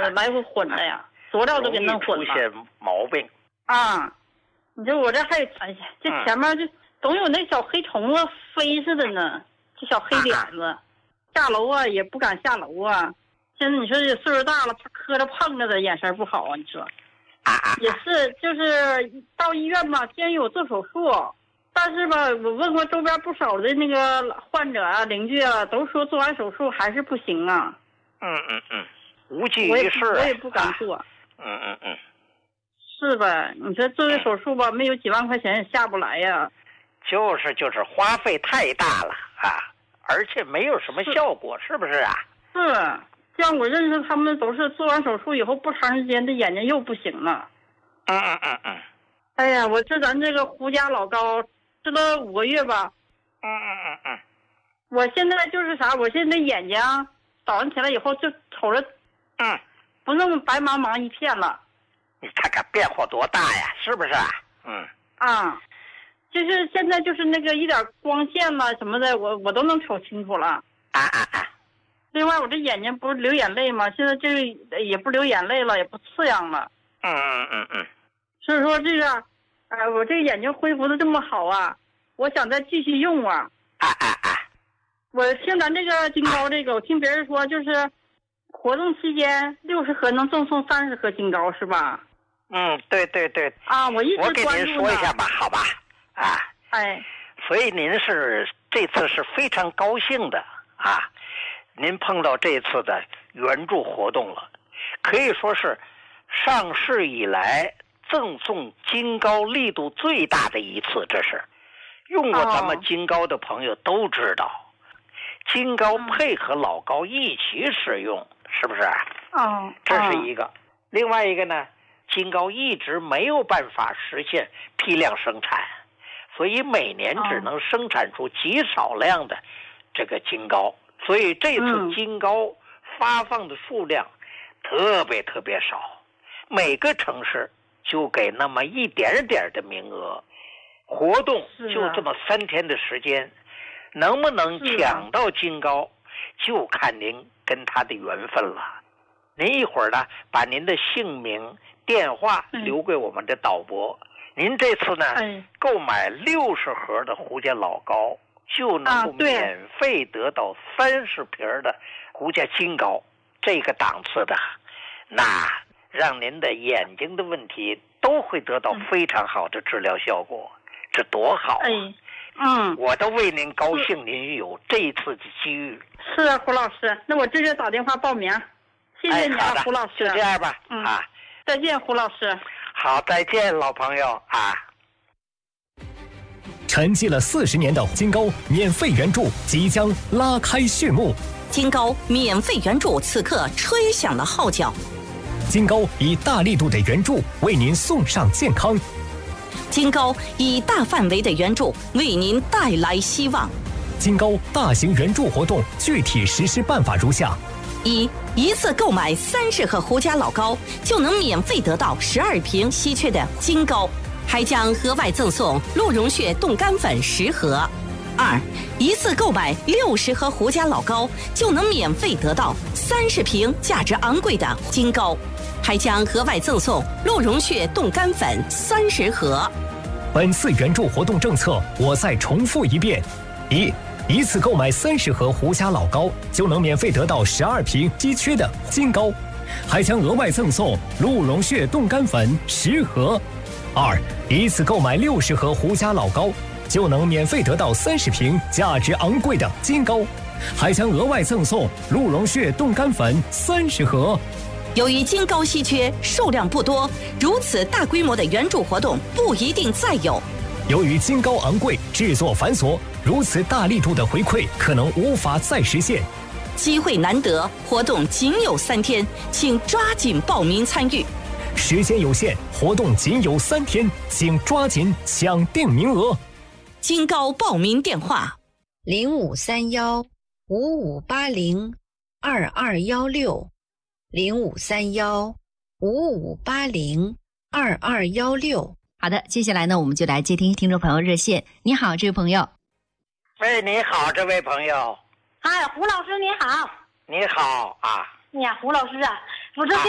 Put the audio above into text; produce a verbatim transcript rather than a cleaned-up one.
来回混了呀，佐料都给弄混了， 出现毛病啊！你说我这还哎呀，这前面就总有那小黑虫子飞似的呢，这小黑点子，啊、下楼啊也不敢下楼啊。现在你说这岁数大了，怕磕着碰着的，眼神不好啊。你说，也是，就是到医院吧，建议我做手术，但是吧，我问过周边不少的那个患者啊、邻居啊，都说做完手术还是不行啊。 嗯嗯嗯，无济于事。 我也不敢做。 啊、嗯嗯嗯， 是吧？你说做个手术吧，没有几万块钱也下不来呀。 就是就是花费太大了啊，而且没有什么效果，是, 是不是啊？ 是。像我认识他们都是做完手术以后不长时间，这眼睛又不行了。 嗯嗯嗯嗯。 哎呀，我这咱这个胡家老高吃了五个月吧。 嗯嗯嗯嗯。 我现在就是啥，我现在眼睛早上起来以后就瞅着， 嗯， 不那么白茫茫一片了。 你看看变化多大呀，是不是啊？嗯。 啊，就是现在就是那个一点光线了什么的，我我都能瞅清楚了。 啊啊啊！ 另外，我这眼睛不是流眼泪吗？现在这个也不流眼泪了，也不刺痒了。 嗯嗯嗯嗯。 所以说这个，哎、呃，我这个眼睛恢复的这么好啊，我想再继续用啊。 啊啊啊！ 我听咱这个金膏这个，我听别人说就是，活动期间六十盒能赠送三十盒金膏是吧？ 嗯，对对对。 啊，我一直关注呢。 我给您说一下吧，好吧？啊。 哎。 所以您是这次是非常高兴的啊。您碰到这次的援助活动了，可以说是上市以来赠送金膏力度最大的一次。这是用过咱们金膏的朋友都知道，哦、金膏配合老膏一起使用，是不是？ 哦， 这是一个。另外一个呢，金膏一直没有办法实现批量生产，所以每年只能生产出极少量的这个金膏。所以这次金膏发放的数量特别特别少，每个城市就给那么一点点的名额，活动就这么三天的时间，能不能抢到金膏就看您跟他的缘分了。您一会儿呢把您的姓名电话留给我们的导播，您这次呢购买六十盒的胡家老膏就能够免费得到三十瓶的胡家金膏，这个档次的，那让您的眼睛的问题都会得到非常好的治疗效果，这多好啊！嗯，我都为您高兴，您有这一次的机遇。 是啊，胡老师，那我这就打电话报名，谢谢你啊， 哎、 胡老师。 就这样吧， 嗯、 啊， 再见，胡老师。 好，再见，老朋友啊。 沉寂了四十年的金膏免费援助即将拉开序幕， 金膏免费援助此刻吹响了号角， 金膏以大力度的援助为您送上健康， 金膏以大范围的援助为您带来希望。 金膏大型援助活动具体实施办法如下： 一、一次购买三十盒胡家老膏，就能免费得到十二瓶稀缺的金膏，还将额外赠送鹿茸血冻干粉十盒。二、一次购买六十盒胡家老膏，就能免费得到三十瓶价值昂贵的金膏，还将额外赠送鹿茸血冻干粉三十盒。 本次援助活动政策，我再重复一遍：一、一次购买三十盒胡家老膏，就能免费得到十二瓶稀缺的金膏，还将额外赠送鹿茸血冻干粉十盒。二、一次购买六十盒胡家老膏，就能免费得到三十瓶价值昂贵的金膏，还将额外赠送鹿茸血冻干粉三十盒。 由于金膏稀缺，数量不多，如此大规模的援助活动不一定再有。 由于金膏昂贵，制作繁琐，如此大力度的回馈可能无法再实现。 机会难得，活动仅有三天，请抓紧报名参与。 时间有限，活动仅有三天，请抓紧抢定名额。 金膏报名电话： 零五三幺五五八零二二幺六，零五三幺五五八零二二幺六。 好的，接下来呢，我们就来接听听众朋友热线。你好，这位朋友。 喂，你好，这位朋友。 哎，胡老师你好。 你好啊。 哎呀，胡老师啊，我这。